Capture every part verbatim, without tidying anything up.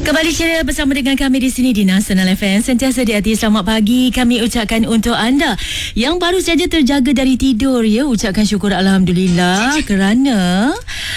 Kembali ceria bersama dengan kami di sini di Nasional F M. Sentiasa di hati, selamat pagi kami ucapkan untuk anda yang baru saja terjaga dari tidur, ya. Ucapkan syukur Alhamdulillah kerana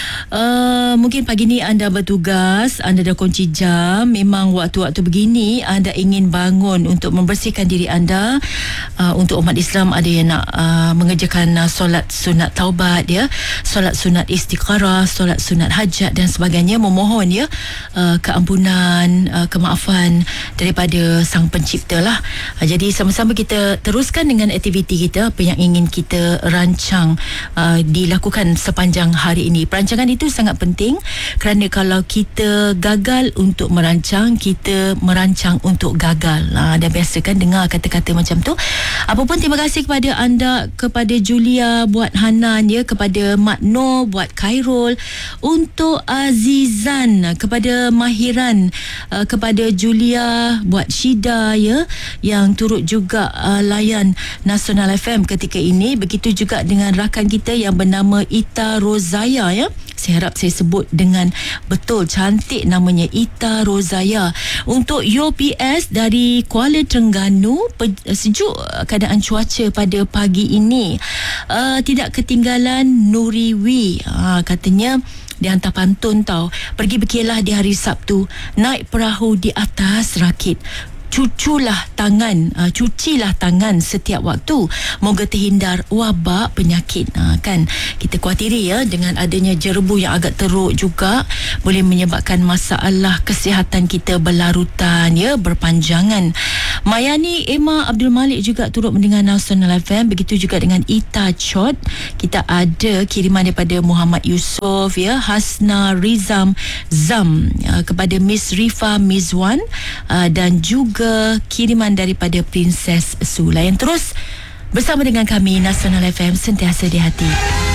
uh, mungkin pagi ni anda bertugas, anda dah kunci jam. Memang waktu-waktu begini anda ingin bangun untuk membersihkan diri anda. Uh, untuk umat Islam ada yang nak uh, mengerjakan uh, solat sunat taubat, ya, solat sunat istikharah, solat sunat hajat dan sebagainya, memohon, ya, uh, keampunan, Uh, kemaafan daripada Sang Pencipta lah. Uh, jadi sama-sama kita teruskan dengan aktiviti kita, apa yang ingin kita rancang uh, dilakukan sepanjang hari ini. Perancangan itu sangat penting kerana kalau kita gagal untuk merancang, kita merancang untuk gagal. Uh, dan biasa kan dengar kata-kata macam tu. Apapun, terima kasih kepada anda, kepada Julia buat Hanan, ya, kepada Mak Noh buat Khairul, untuk Azizan, kepada Mahiran, Uh, kepada Julia buat Syida, ya, yang turut juga uh, layan Nasional F M ketika ini. Begitu juga dengan rakan kita yang bernama Ita Rozaya, ya. Saya harap saya sebut dengan betul, cantik namanya, Ita Rozaya. Untuk U P S dari Kuala Terengganu, sejuk keadaan cuaca pada pagi ini. Uh, tidak ketinggalan Nuriwi, uh, katanya dia hantar pantun tau. Pergi berkelah di hari Sabtu, naik perahu di atas rakit. Cuculah tangan, uh, cucilah tangan setiap waktu, moga terhindar wabak penyakit. Uh, kan kita khawatiri, ya, dengan adanya jerebu yang agak teruk juga boleh menyebabkan masalah kesihatan kita berlarutan, ya, berpanjangan. Mayani Emma Abdul Malik juga turut mendengar Nasional F M. Begitu juga dengan Ita Chot. Kita ada kiriman daripada Muhammad Yusof, ya, Hasna Rizam Zam, uh, kepada Miss Rifa Mizwan, uh, dan juga kiriman daripada Princess Su. Layan terus bersama dengan kami, Nasional F M, sentiasa di hati.